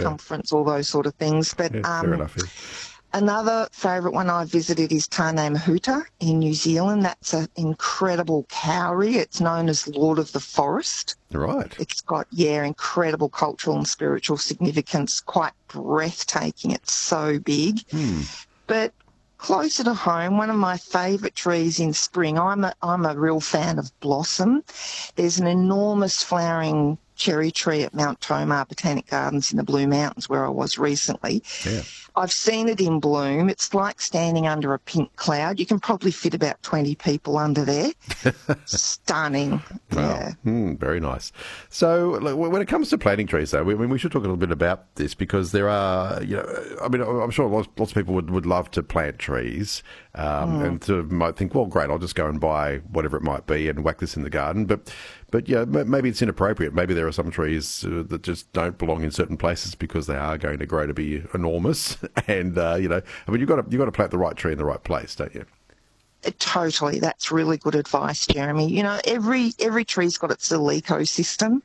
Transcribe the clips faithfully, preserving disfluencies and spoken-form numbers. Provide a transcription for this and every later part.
circumference, yeah. all those sort of things. But yeah, um, fair enough, yeah. Another favourite one I visited is Tāne Mahuta in New Zealand. That's an incredible kauri. It's known as Lord of the Forest. Right. It's got, yeah, incredible cultural and spiritual significance, quite breathtaking. It's so big. Hmm. But closer to home, one of my favourite trees in spring, I'm a, I'm a real fan of blossom. There's an enormous flowering cherry tree at Mount Tomah Botanic Gardens in the Blue Mountains where I was recently. Yeah. I've seen it in bloom. It's like standing under a pink cloud. You can probably fit about twenty people under there. Stunning. Wow. Yeah. Mm, very nice. So look, when it comes to planting trees, though, we, we should talk a little bit about this because there are, you know, I mean, I'm sure lots, lots of people would, would love to plant trees um, mm. and to, might think, well, great, I'll just go and buy whatever it might be and whack this in the garden. But, but yeah, maybe it's inappropriate. Maybe there are some trees uh, that just don't belong in certain places because they are going to grow to be enormous. And, uh, you know, I mean, you've got to, you've got to plant the right tree in the right place, don't you? Totally. That's really good advice, Jeremy. You know, every every tree's got its little ecosystem.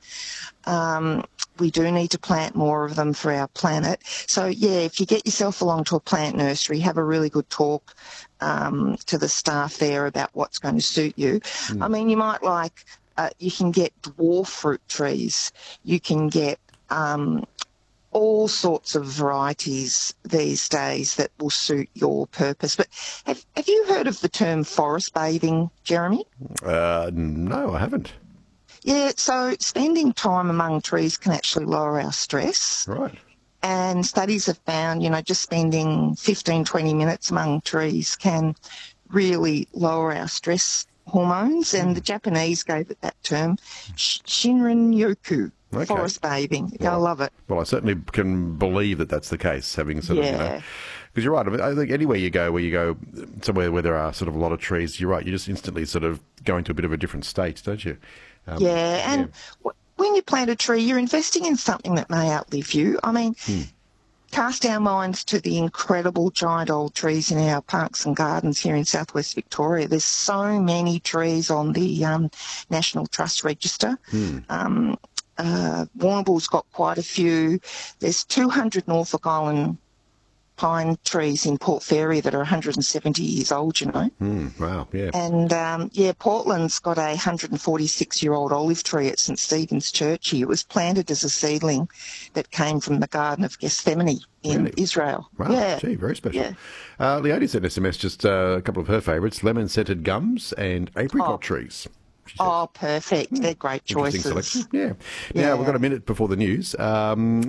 Um, we do need to plant more of them for our planet. So, yeah, if you get yourself along to a plant nursery, have a really good talk um, to the staff there about what's going to suit you. Mm. I mean, you might like, uh, you can get dwarf fruit trees. You can get um, all sorts of varieties these days that will suit your purpose. But have, have you heard of the term forest bathing, Jeremy? Uh, no, I haven't. Yeah, so spending time among trees can actually lower our stress. Right. And studies have found, you know, just spending fifteen, twenty minutes among trees can really lower our stress hormones. And the Japanese gave it that term, Shinrin-yoku. Okay. Forest bathing. Well, I love it. Well, I certainly can believe that that's the case, having sort yeah. of, you know, because you're right. I, mean, I think anywhere you go, where you go somewhere where there are sort of a lot of trees, you're right, you just instantly sort of go into a bit of a different state, don't you? Um, yeah, and yeah. when you plant a tree, you're investing in something that may outlive you. I mean, hmm. cast our minds to the incredible giant old trees in our parks and gardens here in southwest Victoria. There's so many trees on the um, National Trust Register. Hmm. Um, Uh, Warrnambool's got quite a few. There's two hundred Norfolk Island pine trees in Port Fairy that are one hundred seventy years old, you know. Mm, wow, yeah. And, um, yeah, Portland's got a one hundred forty-six-year-old olive tree at St Stephen's Church here. It was planted as a seedling that came from the Garden of Gethsemane in really? Israel. Wow, yeah. Gee, very special. Yeah. Uh, Leonie sent an S M S just uh, a couple of her favourites, lemon-scented gums and apricot oh. trees. Oh, perfect. They're great choices. Selection. Yeah. yeah. Now, we've got a minute before the news. Um,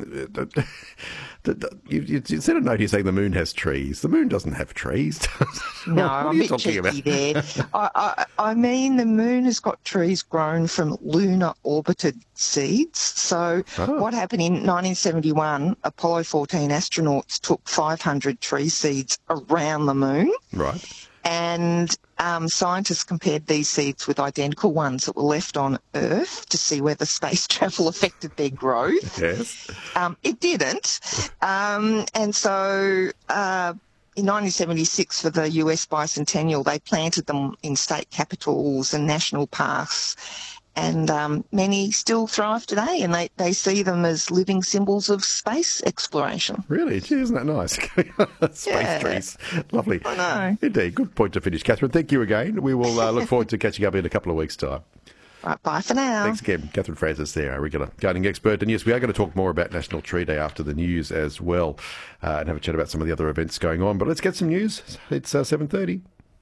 you, you, you sent a note here saying the moon has trees. The moon doesn't have trees. No, what are I'm you a bit talking cheeky about? there. I, I, I mean, the moon has got trees grown from lunar orbited seeds. So oh. what happened in nineteen seventy-one, Apollo fourteen astronauts took five hundred tree seeds around the moon. Right. And um, scientists compared these seeds with identical ones that were left on Earth to see whether space travel affected their growth. Yes. Um, it didn't. Um, and so uh, in nineteen seventy-six, for the U S bicentennial, they planted them in state capitals and national parks. And um, many still thrive today, and they, they see them as living symbols of space exploration. Really? Gee, isn't that nice? Space yeah. trees. Lovely. I know. Indeed. Good point to finish. Catherine, thank you again. We will uh, look forward to catching up in a couple of weeks' time. Right, bye for now. Thanks again. Catherine Francis there, our regular gardening expert. And yes, we are going to talk more about National Tree Day after the news as well uh, and have a chat about some of the other events going on. But let's get some news. It's uh, seven thirty.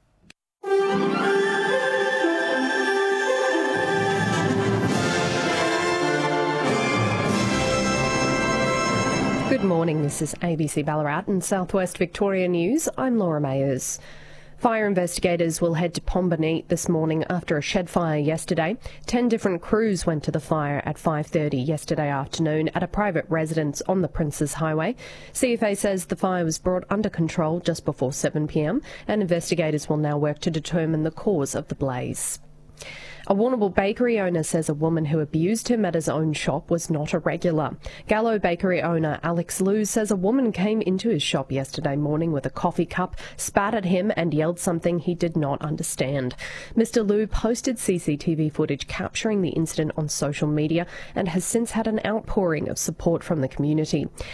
Good morning, this is A B C Ballarat and Southwest Victoria News. I'm Laura Mayers. Fire investigators will head to Pombanit this morning after a shed fire yesterday. Ten different crews went to the fire at five thirty yesterday afternoon at a private residence on the Princes Highway. C F A says the fire was brought under control just before seven p m and investigators will now work to determine the cause of the blaze. A Warrnambool bakery owner says a woman who abused him at his own shop was not a regular. Gallo bakery owner Alex Liu says a woman came into his shop yesterday morning with a coffee cup, spat at him and yelled something he did not understand. Mister Liu posted C C T V footage capturing the incident on social media and has since had an outpouring of support from the community.